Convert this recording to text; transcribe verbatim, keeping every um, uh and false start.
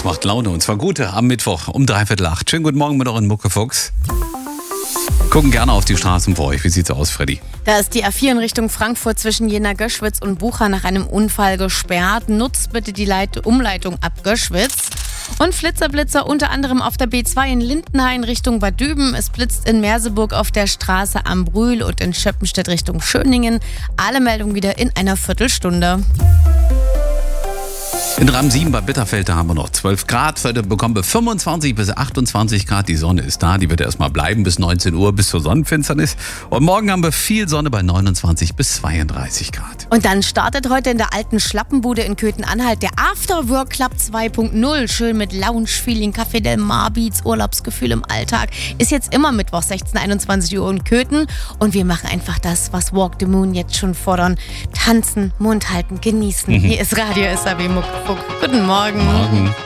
Das macht Laune und zwar gute am Mittwoch um dreiviertel acht. Schönen guten Morgen mit euren Muckefuchs. Gucken gerne auf die Straßen vor euch. Wie sieht's aus, Freddy? Da ist die A vier in Richtung Frankfurt zwischen Jena-Göschwitz und Bucha nach einem Unfall gesperrt. Nutzt bitte die Leit- Umleitung ab Göschwitz. Und Flitzerblitzer unter anderem auf der B zwei in Lindenhain Richtung Bad Düben. Es blitzt in Merseburg auf der Straße am Brühl und in Schöppenstedt Richtung Schöningen. Alle Meldungen wieder in einer Viertelstunde. In Ram sieben bei Bitterfeld, da haben wir noch zwölf Grad. Heute bekommen wir fünfundzwanzig bis achtundzwanzig Grad. Die Sonne ist da, die wird erstmal bleiben bis neunzehn Uhr, bis zur Sonnenfinsternis. Und morgen haben wir viel Sonne bei neunundzwanzig bis zweiunddreißig Grad. Und dann startet heute in der alten Schlappenbude in Köthen-Anhalt der Afterwork Club zwei Punkt null. Schön mit Lounge-Feeling, Café Del Mar Beats, Urlaubsgefühl im Alltag. Ist jetzt immer Mittwoch, sechzehn, einundzwanzig Uhr in Köthen. Und wir machen einfach das, was Walk the Moon jetzt schon fordern. Tanzen, Mund halten, genießen. Mhm. Hier ist Radio S A B Muckefuck. Guten Morgen. Morgen.